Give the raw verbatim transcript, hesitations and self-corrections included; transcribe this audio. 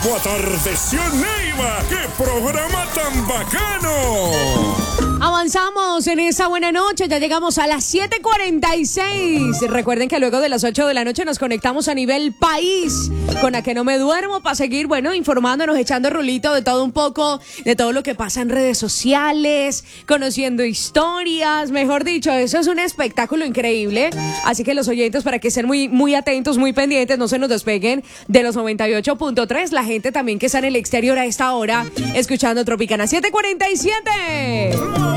o Atardeció Neiva. ¡Qué programa tan bacano! Avanzamos en esa buena noche, ya llegamos a las siete cuarenta y seis. Recuerden que luego de las ocho de la noche nos conectamos a nivel país con A Que No Me Duermo para seguir, bueno, informándonos, echando rulito de todo un poco, de todo lo que pasa en redes sociales, conociendo historias, mejor dicho, eso es un espectáculo increíble. Así que los oyentes, para que estén muy, muy atentos, muy pendientes, no se nos despeguen de los noventa y ocho punto tres. La gente también que está en el exterior a esta hora, escuchando Tropicana siete cuarenta y siete.